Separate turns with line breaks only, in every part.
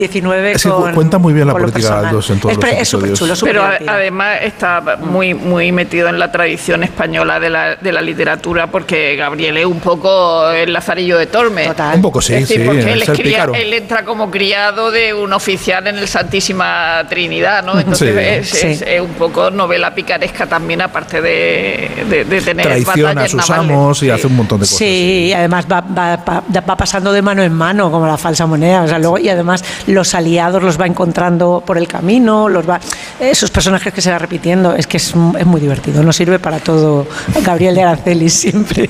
19
es que cuenta muy bien la política de Galdós en todos los
es súper chulo,
pero además está muy metido en la tradición española de la literatura, porque Gabriel es un poco el Lazarillo de Tormes.
Total.
Un poco, sí,
es decir, porque
él
él entra como criado de un oficial en el Santísima Trinidad, ¿no? Entonces es un poco novela picaresca también, aparte de tener
traiciona a sus
navales.
amos y hace un montón de cosas.
Sí, y además va pasando de mano en mano, como la falsa moneda. O sea, luego, y además los aliados los va encontrando por el camino, esos personajes que se va repitiendo. Es que es muy divertido, nos sirve para todo. Gabriel de Aracelis siempre.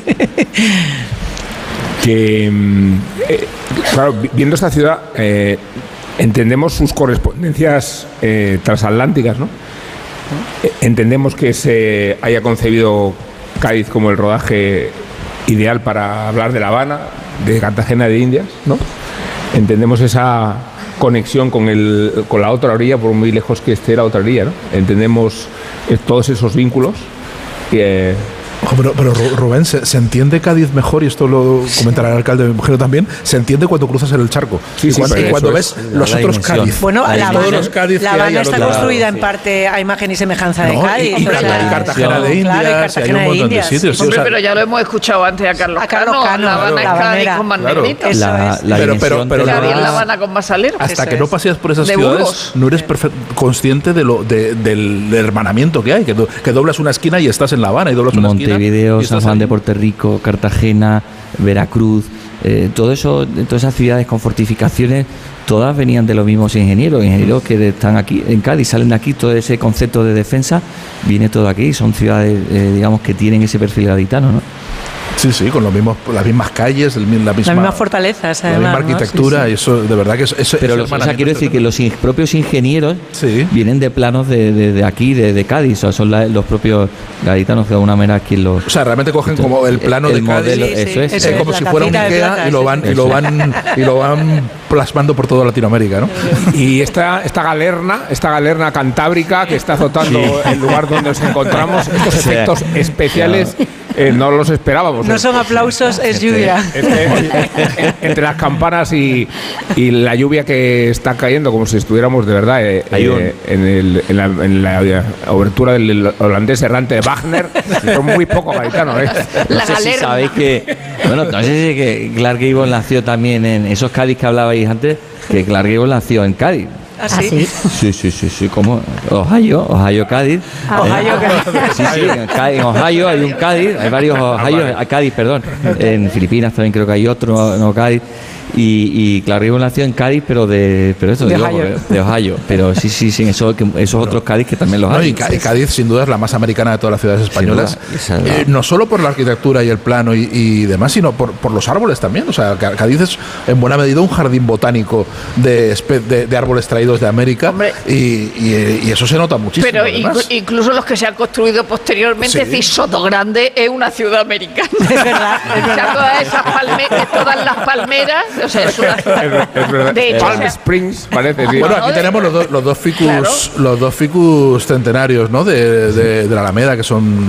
Claro, viendo esta ciudad, entendemos sus correspondencias transatlánticas, ¿no? Entendemos que se haya concebido Cádiz como el rodaje ideal para hablar de La Habana, de Cartagena de Indias, ¿no? Entendemos esa conexión con la otra orilla, por muy lejos que esté la otra orilla, ¿no? Entendemos todos esos vínculos.
Pero Rubén, ¿se entiende Cádiz mejor? Y esto lo comentará el alcalde de Mujero también. ¿Se entiende cuando cruzas el charco?
Sí,
cuando ves los otros Cádiz.
Bueno, La Habana está construida en
sí.
parte a imagen y semejanza de Cádiz.
Y Cartagena de Indias, hay un montón de sitios.
Hombre, pero ya lo hemos escuchado antes a Carlos Cano. La Habana es Cádiz con más nenitos.
Pero
La Habana con más aleros.
Hasta que no paseas por esas ciudades, no eres consciente del hermanamiento que hay, que doblas una esquina y estás en La Habana, y doblas una esquina.
Montevideo, San Juan de Puerto Rico, Cartagena, Veracruz, todas esas ciudades con fortificaciones, todas venían de los mismos ingenieros que están aquí en Cádiz, salen de aquí. Todo ese concepto de defensa viene todo aquí. Son ciudades, digamos, que tienen ese perfil gaditano, ¿no?
Sí, con las mismas calles, las mismas
fortalezas,
la misma arquitectura, y eso de verdad que es.
Pero quiero decir que los propios ingenieros vienen de planos de aquí, de Cádiz, o sea, son los propios gaditanos que de alguna manera quien los.
O sea, realmente cogen como el plano de
modelo,
Cádiz,
eso es
como si fuera un Ikea, y lo van plasmando por toda Latinoamérica, ¿no?
Y esta galerna cantábrica que está azotando el lugar donde nos encontramos, estos efectos especiales. No los esperábamos.
No son aplausos, es lluvia.
Entre las campanas y la lluvia que está cayendo, como si estuviéramos de verdad en la obertura del holandés errante de Wagner, son muy poco gaditanos.
No sé si sabéis que, no sé si que Clark Gable nació también en esos Cádiz que hablabais antes, que Clark Gable nació en Cádiz.
¿Ah, sí?
Sí, como Ohio, Cádiz.
Ohio,
sí, en Ohio hay un Cádiz, hay varios Ohio, Cádiz, perdón. En Filipinas también creo que hay otro, no Cádiz. Y Clark Gable nació en Cádiz, pero de Ohio. Pero sí, esos otros Cádiz que también los hay.
Y Cádiz, sin duda, es la más americana de todas las ciudades españolas. No solo por la arquitectura y el plano y demás, sino por los árboles también. O sea, Cádiz es en buena medida un jardín botánico de árboles traídos de América. Y eso se nota muchísimo.
Pero incluso los que se han construido posteriormente, es decir, Sotogrande es una ciudad americana.
Es verdad.
Todas las palmeras. O sea, es una
de hecho, Palm Springs parece. Sí.
Bueno, aquí tenemos los dos ficus centenarios, ¿no? de la Alameda, que son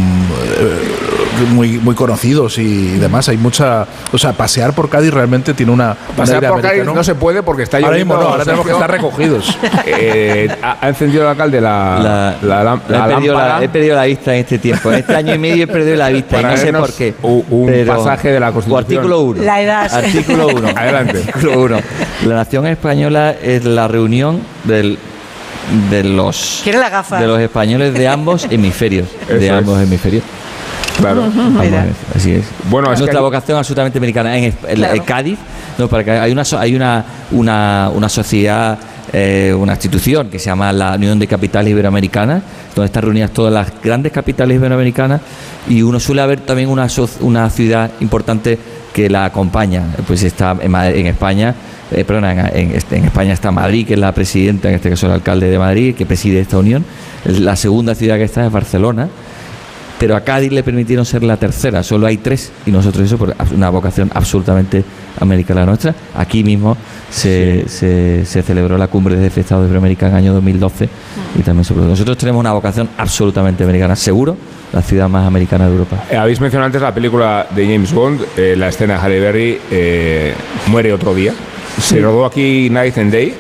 muy conocidos y demás. Hay mucha, o sea, pasear por Cádiz realmente tiene una.
Pasear por Cádiz no se puede porque está lloviendo.
Ahora tenemos que estar recogidos.
Ha encendido el alcalde la lámpara.
He perdido la vista en este tiempo. Este año y medio he perdido la vista y no sé por qué.
Un pasaje de la Constitución.
Artículo 1.
La edad.
Artículo 1.
Adelante.
Artículo 1. La nación española es la reunión de los españoles de ambos hemisferios. Claro. Así es.
Bueno, es
nuestra vocación absolutamente americana. En Cádiz, para que hay una sociedad, una institución que se llama la Unión de Capitales Iberoamericanas, donde están reunidas todas las grandes capitales iberoamericanas, y uno suele haber también una ciudad importante que la acompaña. Pues está en España. En España está Madrid, que es la presidenta, en este caso el alcalde de Madrid, que preside esta unión. La segunda ciudad que está es Barcelona, pero a Cádiz le permitieron ser la tercera. Solo hay 3, y nosotros eso por una vocación absolutamente americana nuestra. Aquí mismo se celebró la cumbre de Estados Iberoamericanos en el año 2012 y también nosotros tenemos una vocación absolutamente americana, seguro la ciudad más americana de Europa.
Habéis mencionado antes la película de James Bond, la escena de Halle Berry, muere otro día. Se rodó aquí Night and Day,